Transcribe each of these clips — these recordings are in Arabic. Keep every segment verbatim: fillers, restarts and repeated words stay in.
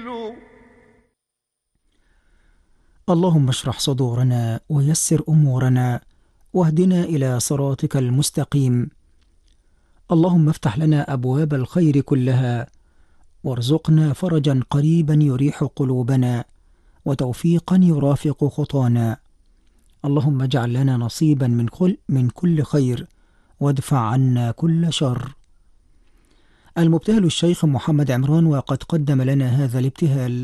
اللهم اشرح صدورنا ويسر أمورنا واهدنا إلى صراطك المستقيم. اللهم افتح لنا أبواب الخير كلها، وارزقنا فرجا قريبا يريح قلوبنا، وتوفيقا يرافق خطانا. اللهم اجعل لنا نصيبا من كل, من كل خير، وادفع عنا كل شر. المبتهل الشيخ محمد عمران، وقد قدم لنا هذا الابتهال.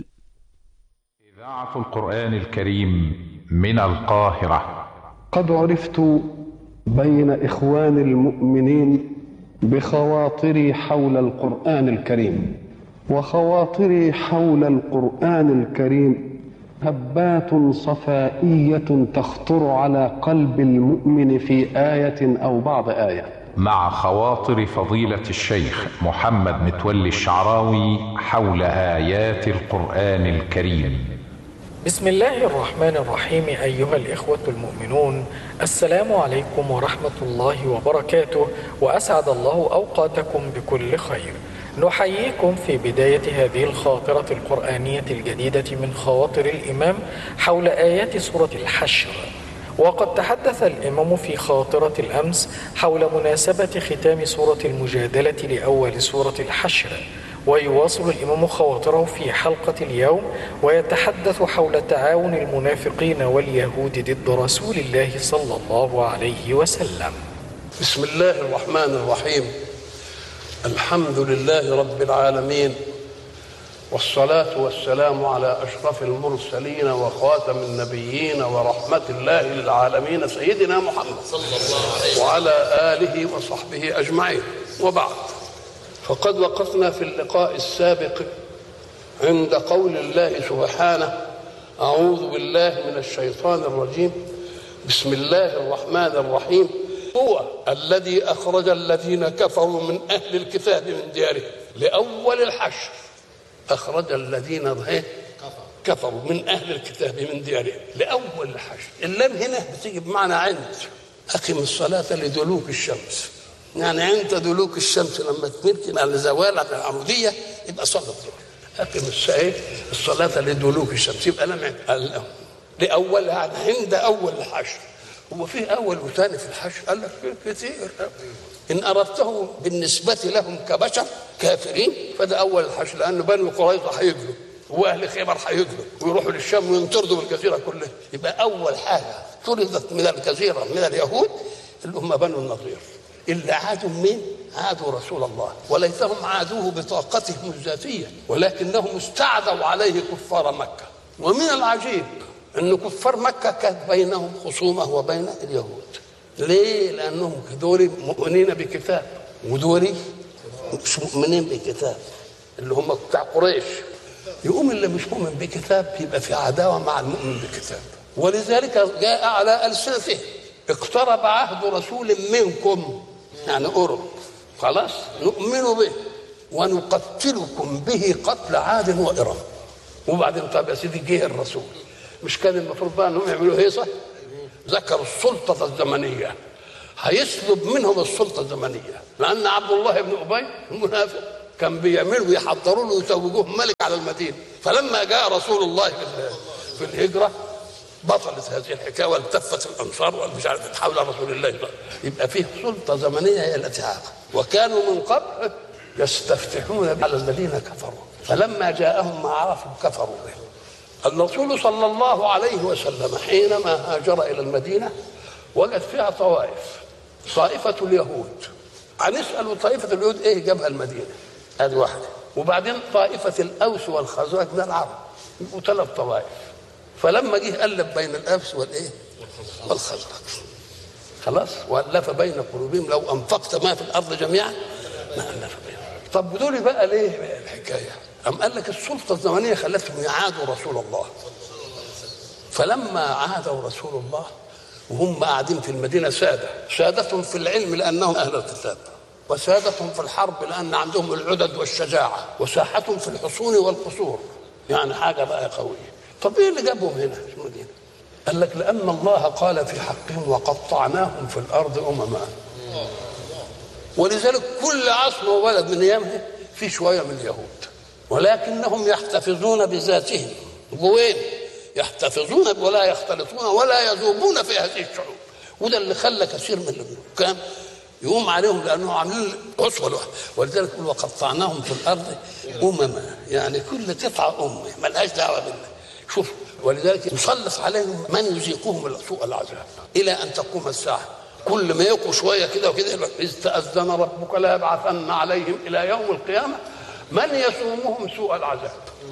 إذاعة القرآن الكريم من القاهرة. قد عرفت بين إخوان المؤمنين بخواطري حول القرآن الكريم، وخواطري حول القرآن الكريم هبات صفائية تخطر على قلب المؤمن في آية أو بعض آية. مع خواطر فضيلة الشيخ محمد متولي الشعراوي حول آيات القرآن الكريم. بسم الله الرحمن الرحيم. أيها الإخوة المؤمنون، السلام عليكم ورحمة الله وبركاته، وأسعد الله أوقاتكم بكل خير. نحييكم في بداية هذه الخاطرة القرآنية الجديدة من خواطر الإمام حول آيات سورة الحشر. وقد تحدث الإمام في خاطرة الأمس حول مناسبة ختام سورة المجادلة لأول سورة الحشر، ويواصل الإمام خواطره في حلقة اليوم ويتحدث حول تعاون المنافقين واليهود ضد رسول الله صلى الله عليه وسلم. بسم الله الرحمن الرحيم. الحمد لله رب العالمين، والصلاة والسلام على أشرف المرسلين وخاتم النبيين ورحمة الله للعالمين سيدنا محمد صلى الله عليه وسلم وعلى آله وصحبه أجمعين، وبعد. فقد وقفنا في اللقاء السابق عند قول الله سبحانه: أعوذ بالله من الشيطان الرجيم، بسم الله الرحمن الرحيم. هو الذي أخرج الذين كفروا من أهل الكتاب من ديارهم لأول الحشر. أخرج الذين كفروا من أهل الكتاب من ديارهم لأول الحشر. اللام هنا بتيجي بمعنى عند. أقم الصلاة لدلوك الشمس، يعني عند دلوك الشمس لما تملك على زوال على العمودية يبقى صلاة الظهر. أقم الصلاة لدلوك الشمس يبقى لم عند لأول، يعني عند أول الحشر. هو فيه أول وثاني في الحشر؟ قال لك كثير. إن أردته بالنسبة لهم كبشر كافرين فده أول الحشر، لأن بني قريظة هيجلوا وأهل خيبر هيجلوا ويروحوا للشام وينطردوا بالجزيرة كلها. يبقى أول حاجة طردت من الجزيرة من اليهود اللي هم بنو النضير، اللي عادوا مين؟ عادوا رسول الله، وليتهم عادوه بطاقتهم الذاتية، ولكنهم استعدوا عليه كفار مكة. ومن العجيب أن كفار مكة كانت بينهم خصومة وبين اليهود. ليه؟ لأنهم دول مؤمنين بكتاب ودول مش مؤمنين بكتاب، اللي هم بتاع قريش. يقوم اللي مش مؤمن بكتاب يبقى في عداوة مع المؤمن بكتاب، ولذلك جاء على ألسنتهم: اقترب عهد رسول منكم، يعني قرب، خلاص نؤمن به ونقتلكم به قتل عاد وإرم. وبعدين طب يا سيدي جه الرسول، مش كان المفروض بقى انهم يعملوا هيصه؟ ذكروا السلطه الزمنيه، هيسلب منهم السلطه الزمنيه، لان عبد الله بن ابي المنافق كان بيعملوا يحضروا له ويتوجوه ملك على المدينه. فلما جاء رسول الله في الهجره بطلت هذه الحكايه والتفت الانصار والمش عارف تحول رسول الله. يبقى فيه سلطه زمنيه هي التي عاقت. وكانوا من قبل يستفتحون على الذين كفروا، فلما جاءهم ما عرفوا كفروا به. الرسول صلى الله عليه وسلم حينما هاجر إلى المدينة وجد فيها طوائف. طائفة اليهود، هنسأل طائفة اليهود إيه جابها المدينة؟ هذه واحدة. وبعدين طائفة الأوس والخزرج من العرب، يبقوا ثلاث طوائف. فلما جه ألف بين الأوس والإيه؟ والخزرج، خلاص، وألف بين قلوبهم لو أنفقت ما في الأرض جميعا ما ألف بينهم. طب دول بقى ليه الحكاية؟ أم قال لك السلطة الزمنية خلتهم يعادوا رسول الله. فلما عادوا رسول الله وهم قاعدين في المدينة سادة، سادتهم في العلم لأنهم أهل الكتاب، وسادتهم في الحرب لأن عندهم العدد والشجاعة، وساحتهم في الحصون والقصور، يعني حاجة بقى قوية. طب إيه اللي جابهم هنا في المدينة؟ قال لك لأن الله قال في حقهم: وقطعناهم في الأرض أمما. ولذلك كل عصر وبلد من أيامها في شوية من اليهود، ولكنهم يحتفظون بذاتهم جوين، يحتفظون ولا يختلطون ولا يذوبون في هذه الشعوب. وده اللي خلى كثير من الحكام يقوم عليهم لانهم عاملين اسوه لوحده. ولذلك يقول وقطعناهم في الارض امما، يعني كل قطعه ام ملهاش دعوه بالله. شوف، ولذلك يسلط عليهم من يذيقهم سوء العذاب الى ان تقوم الساعه. كل ما يقوا شويه كده وكده، اذ تاذن ربك ليبعثن عليهم الى يوم القيامه من يسومهم سوء العذاب،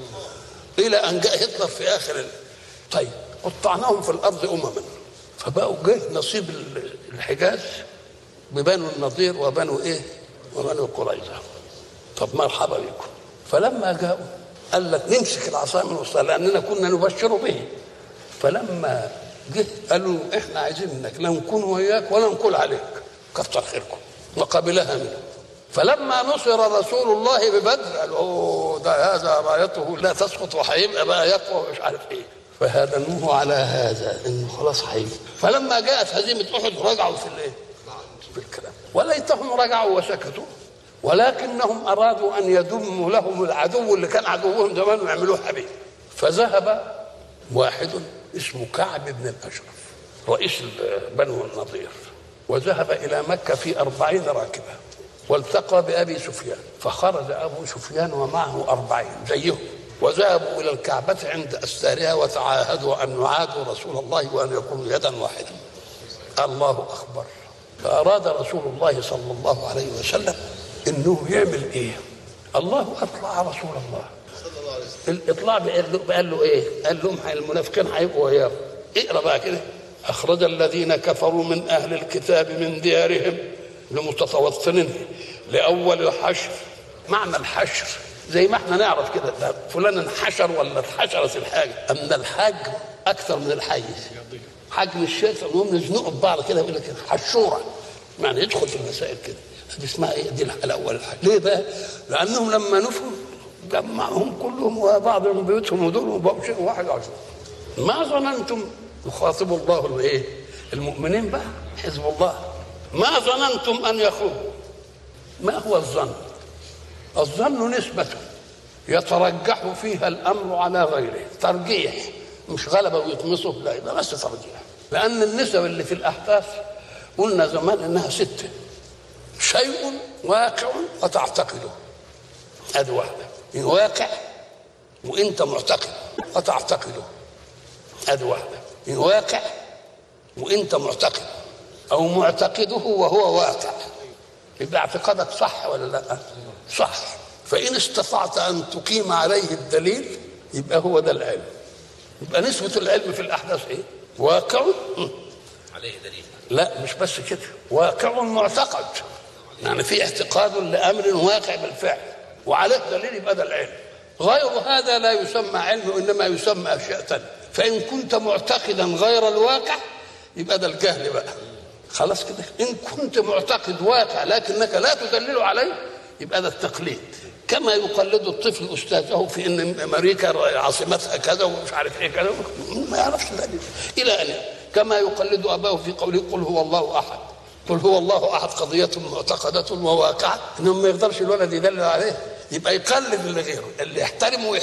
الى ان جاء هتلر في اخر ال... طيب قطعناهم في الارض امما، فبقوا جه نصيب الحجاز ببنو النضير وبنو ايه وبنو قريظه. طب مرحبا بكم. فلما جاءوا قال لك نمسك العصا من وسطها لاننا كنا نبشر به. فلما جه قالوا احنا عايزين منك لا نكون وياك ولا نقول عليك، كتر خيركم، وقبلها منه. فلما نصر رسول الله ببدر قالوا اوه ده هذا رايته لا تسقط وهيبقى بقى يقوى ومش عارف ايه. فهدموه على هذا انه خلاص هيجي. فلما جاءت هزيمه احد رجعوا في الايه؟ في الكلام. وليتهم رجعوا وسكتوا، ولكنهم ارادوا ان يدموا لهم العدو اللي كان عدوهم زمان ويعملوه حبيب. فذهب واحد اسمه كعب بن الاشرف رئيس بنو النضير، وذهب الى مكه في أربعين راكبه، والتقى بأبي سفيان. فخرج أبو سفيان ومعه أربعين زيهم، وذهبوا إلى الكعبة عند أستارها وتعاهدوا أن يعادوا رسول الله وأن يكونوا يدا واحدة. الله أكبر. فأراد رسول الله صلى الله عليه وسلم إنه يعمل إيه؟ الله أطلع رسول الله. الإطلاع قال له إيه؟ قال لهم المنافقين هيبقوا وياه. اقرأ بقى كده. أخرج الذين كفروا من أهل الكتاب من ديارهم لمتطوطنين لأول الحشر. معنى الحشر زي ما احنا نعرف كده فلان انحشر ولا اتحشرت الحاجة، أن الحجم أكثر من الحيز. حجم الشيء فنقوم نزنقه ببعض كده يقول لك حشورة، يعني يدخل في المسائل كده. دي اسمها ايه؟ دي الأول الحاجة. ليه بقى؟ لأنهم لما نفوا جمعهم كلهم وبعضهم بيوتهم ودول وبقوا شيء واحد عشر. ما ظننتم، يخاطب الله الايه؟ المؤمنين بقى حزب الله، ما ظننتم أن يخرجوا. ما هو الظن؟ الظن نسبة يترجح فيها الأمر على غيره، ترجيح مش غلبة ويطمسه، لا يبقى بس ترجيح. لأن النسب اللي في الأحداث قلنا زمان إنها ستة: شيء واقع وتعتقده، هذه واحدة. واقع وأنت معتقد وتعتقده، هذه واحدة. واقع وأنت معتقد أو معتقده وهو واقع، يبقى اعتقادك صح ولا لا؟ صح. فإن استطعت أن تقيم عليه الدليل يبقى هو ده العلم. يبقى نسبة العلم في الأحداث إيه؟ واقع عليه دليل. لا مش بس كده، واقع معتقد، يعني في اعتقاد لأمر واقع بالفعل وعليه دليل، يبقى ده العلم. غير هذا لا يسمى علم وإنما يسمى أشياء تانية. فإن كنت معتقدا غير الواقع يبقى ده الجهل بقى. خلاص كده. إن كنت معتقد واقع لكنك لا تدلل عليه يبقى ده التقليد. كما يقلد الطفل أستاذه في إن أمريكا عاصمتها كذا ومش عارف إيه كذا، ما يعرفش ذلك. إلى أن كما يقلد أباه في قوله قل هو الله أحد. قل هو الله أحد قضية معتقدة وواقعة، إنه ما يقدرش الولد يدلل عليه، يبقى يقلد اللي غيره. اللي يحترمه